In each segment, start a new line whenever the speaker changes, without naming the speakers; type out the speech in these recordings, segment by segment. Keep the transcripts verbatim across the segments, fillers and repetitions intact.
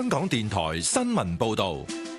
香港電台新聞報道。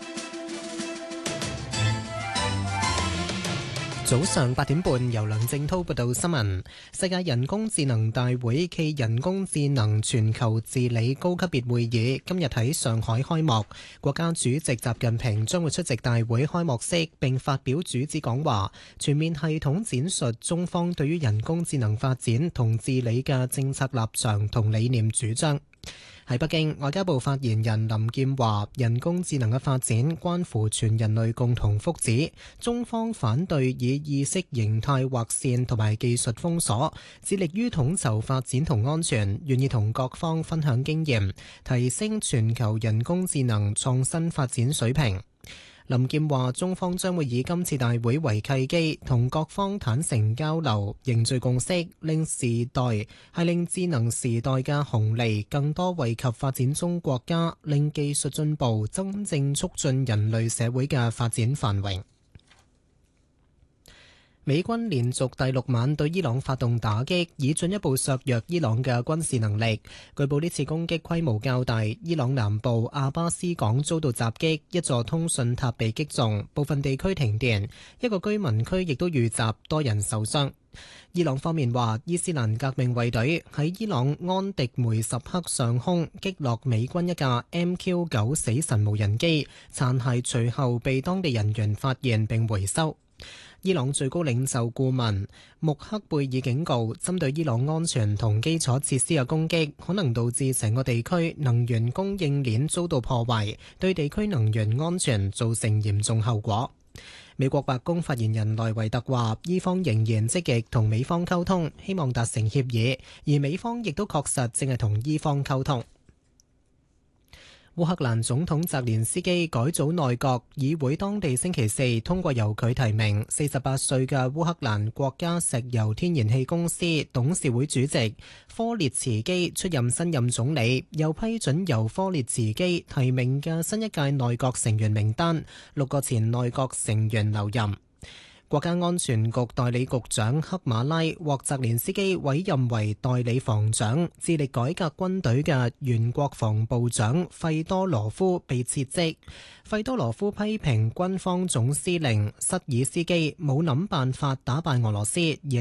早上八點半，由梁正濤報道新聞。世界人工智能大會暨人工智能全球治理高級別會議今日喺上海開幕，國家主席習近平將會出席大會開幕式並發表主旨講話，全面系統展述中方對於人工智能發展同治理嘅政策立場同理念主張。喺北京，外交部發言人林劍話：人工智能嘅發展關乎全人類共同福祉，中方反對以意識形態劃線同埋技術封鎖，致力於統籌發展同安全，願意同各方分享經驗，提升全球人工智能創新發展水平。林劍話：中方將會以今次大會為契機，同各方坦誠交流，凝聚共識，令時代係令智能時代嘅紅利更多惠及發展中國家，令技術進步真正促進人類社會嘅發展繁榮。美軍連續第六晚對伊朗發動打擊，以進一步削弱伊朗嘅軍事能力。據報呢次攻擊規模較大，伊朗南部阿巴斯港遭到襲擊，一座通訊塔被擊中，部分地區停電，一個居民區亦都遇襲，多人受傷。伊朗方面話，伊斯蘭革命衛隊喺伊朗安迪梅什克上空擊落美軍一架 M Q 九死神無人機，殘骸隨後被當地人員發現並回收。伊朗最高領袖顧問穆克貝爾警告，針對伊朗安全同基礎設施嘅攻擊，可能導致成個地區能源供應鏈遭到破壞，對地區能源安全造成嚴重後果。美國白宮發言人萊維特話，伊方仍然積極同美方溝通，希望達成協議，而美方亦都確實正係同伊方溝通。烏克蘭總統澤連斯基改組內閣，議會當地星期四通過由佢提名四十八歲嘅烏克蘭國家石油天然氣公司董事會主席科列茨基出任新任總理，又批准由科列茨基提名嘅新一屆內閣成員名單，六個前內閣成員留任。國家安全局代理局長克馬拉獲澤連斯基委任為代理防長，致力改革軍隊嘅原國防部長費多羅夫被撤職。費多羅夫批評軍方總司令塞爾斯基冇諗辦法打敗俄羅斯，而